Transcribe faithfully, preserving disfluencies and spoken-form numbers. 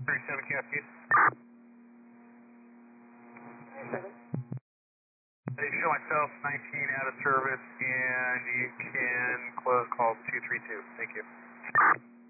thirty-seven Cascade. They show myself nineteen out of service, and you can close call two three two. Thank you.